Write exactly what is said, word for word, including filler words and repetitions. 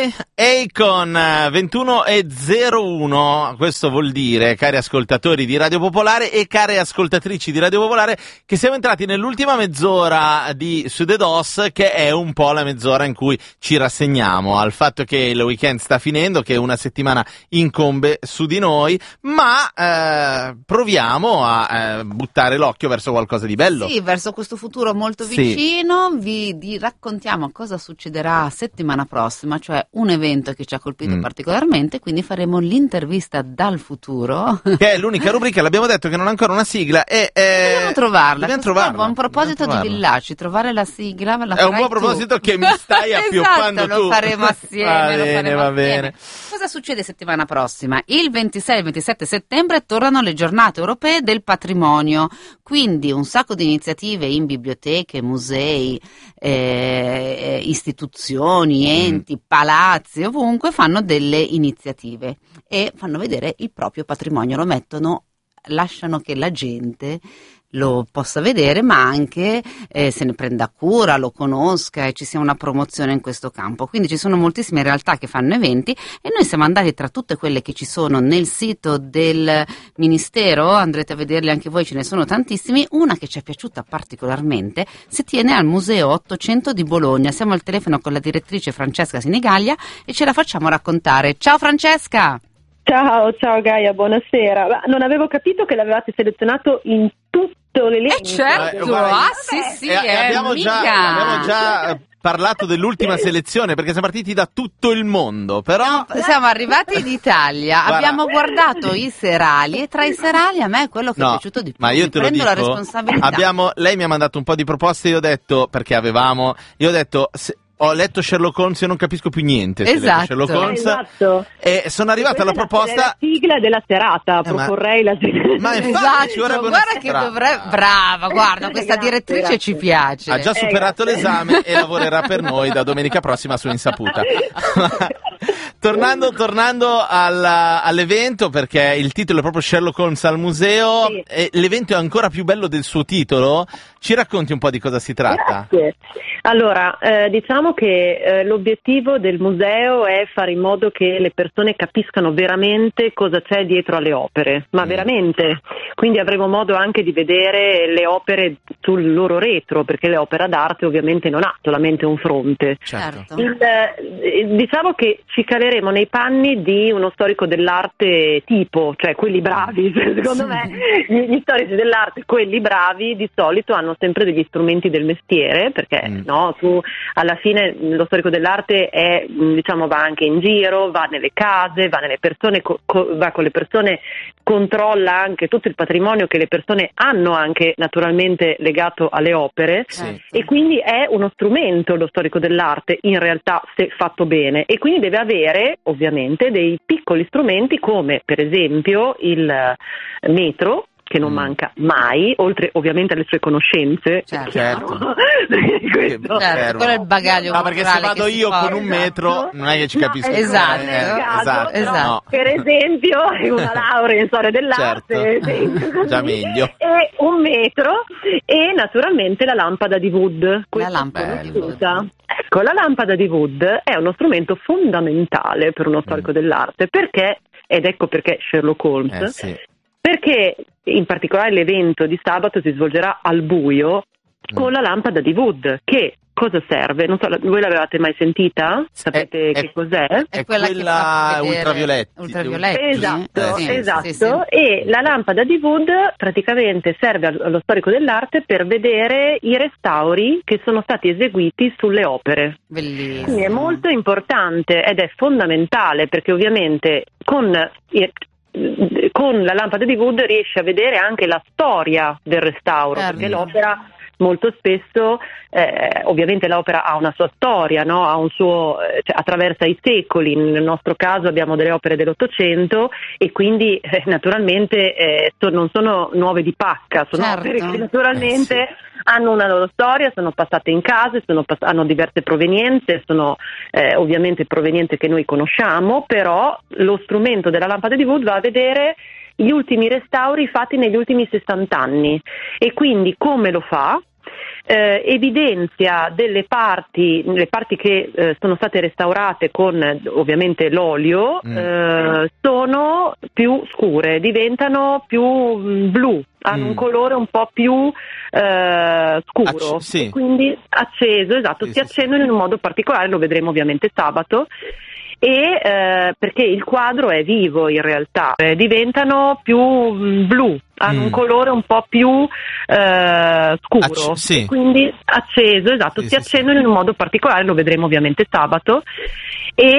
Akon, ventuno e zero uno, questo vuol dire, cari ascoltatori di Radio Popolare e care ascoltatrici di Radio Popolare, che siamo entrati nell'ultima mezz'ora di Su The Dos, che è un po' la mezz'ora in cui ci rassegniamo al fatto che il weekend sta finendo, che una settimana incombe su di noi, ma eh, proviamo a eh, buttare l'occhio verso qualcosa di bello. Sì, verso questo futuro molto vicino. Sì. Vi di, raccontiamo cosa succederà settimana prossima, cioè un evento che ci ha colpito mm. particolarmente, quindi faremo l'intervista dal futuro. Che è l'unica rubrica, l'abbiamo detto che non ha ancora una sigla e eh, dobbiamo trovarla. Dobbiamo trovarla. È un buon proposito di Villaci, trovare la sigla. La è un buon proposito tu. Che mi stai appioppando esatto, tu. Lo faremo assieme. Va bene, lo faremo va assieme. bene. Cosa succede settimana prossima? Il ventisei e ventisette settembre tornano le giornate europee del patrimonio, quindi un sacco di iniziative in biblioteche, musei, eh, istituzioni, enti, mm. palazzi, ovunque fanno delle iniziative e fanno vedere il proprio patrimonio, lo mettono, lasciano che la gente lo possa vedere, ma anche eh, se ne prenda cura, lo conosca e ci sia una promozione in questo campo. Quindi ci sono moltissime realtà che fanno eventi e noi siamo andati tra tutte quelle che ci sono nel sito del Ministero, andrete a vederli anche voi, ce ne sono tantissimi. Una che ci è piaciuta particolarmente si tiene al Museo ottocento di Bologna. Siamo al telefono con la direttrice Francesca Sinigaglia e ce la facciamo raccontare. Ciao Francesca! Ciao, ciao Gaia, buonasera. Non avevo capito che l'avevate selezionato in tutto l'elenco. Eh certo, ah sì sì, e, eh, abbiamo, già, abbiamo già parlato dell'ultima selezione perché siamo partiti da tutto il mondo, però no, siamo arrivati in Italia. Guarda, abbiamo guardato i serali e tra i serali a me è quello che no, è piaciuto di più. Ma io Mi te prendo lo dico, la responsabilità. Abbiamo, lei mi ha mandato un po' di proposte, io ho detto, perché avevamo, io ho detto se, ho letto Sherlock Holmes e non capisco più niente. Esatto. Sherlock Holmes, esatto. E sono arrivata alla proposta. La sigla della serata, eh, proporrei ma, la sigla. Ma infatti esatto, ci vorrebbe guarda una... che dovrebbe. Brava, guarda, questa grazie, direttrice grazie. ci piace. Ha già superato eh, l'esame e lavorerà per noi da domenica prossima su Insaputa. tornando tornando alla, all'evento, perché il titolo è proprio Sherlock Holmes al museo, sì. E l'evento è ancora più bello del suo titolo. Ci racconti un po' di cosa si tratta? Grazie. Allora, eh, diciamo che eh, l'obiettivo del museo è fare in modo che le persone capiscano veramente cosa c'è dietro alle opere, ma mm. veramente. Quindi avremo modo anche di vedere le opere sul loro retro, perché l'opera d'arte ovviamente non ha solamente un fronte. Certo. Il, eh, diciamo che ci caleremo nei panni di uno storico dell'arte tipo, cioè quelli bravi, secondo me gli, gli storici dell'arte, quelli bravi di solito hanno sempre degli strumenti del mestiere, perché mm. no, tu alla fine lo storico dell'arte è, diciamo, va anche in giro, va nelle case, va nelle persone, co- co- va con le persone, controlla anche tutto il patrimonio che le persone hanno anche naturalmente legato alle opere, sì. E quindi è uno strumento lo storico dell'arte in realtà, se fatto bene, e quindi deve avere ovviamente dei piccoli strumenti come per esempio il metro, che non mm. manca mai, oltre ovviamente alle sue conoscenze. Certo, certo. Questo, certo, quello è il bagaglio. No, perché se vado io con un metro esatto. non è che ci capisco. No, esatto, eh, esatto, esatto. No. Per esempio una laurea in storia dell'arte, certo. Già meglio. E un metro e naturalmente la lampada di Wood. La lampada di Wood. Ecco, la lampada di Wood è uno strumento fondamentale per uno storico mm. dell'arte, perché, ed ecco perché Sherlock Holmes, eh, sì. perché in particolare l'evento di sabato si svolgerà al buio con la lampada di Wood, che cosa serve? Non so, voi l'avevate mai sentita? Sapete è, che è, cos'è? È quella, quella ultravioletti. ultravioletti. Esatto, sì, esatto. Sì, sì. E la lampada di Wood praticamente serve allo storico dell'arte per vedere i restauri che sono stati eseguiti sulle opere. Bellissimo. Quindi è molto importante ed è fondamentale, perché ovviamente con con la lampada di Wood riesce a vedere anche la storia del restauro, certo. Perché l'opera molto spesso, eh, ovviamente l'opera ha una sua storia, no? Ha un suo, eh, cioè, attraversa i secoli. Nel nostro caso abbiamo delle opere dell'Ottocento e quindi eh, naturalmente eh, so, non sono nuove di pacca, sono certo. opere che naturalmente eh, sì. hanno una loro storia, sono passate in case, sono pass- hanno diverse provenienze, sono eh, ovviamente provenienze che noi conosciamo, però lo strumento della lampada di Wood va a vedere gli ultimi restauri fatti negli ultimi sessanta anni e quindi come lo fa? eh, evidenzia delle parti, le parti che eh, sono state restaurate con eh, ovviamente l'olio, mm. eh, sono più scure, diventano più mh, blu, hanno Mm. un colore un po' più eh, scuro, Acc- sì. e quindi acceso, esatto, Sì, si sì, accendono in un modo particolare, lo vedremo ovviamente sabato. E eh, perché il quadro è vivo in realtà, eh, diventano più mh, blu, hanno Mm. un colore un po' più eh, scuro, Acc- sì. e quindi acceso, esatto, Sì, si sì, sì. accendono in un modo particolare, lo vedremo ovviamente sabato. E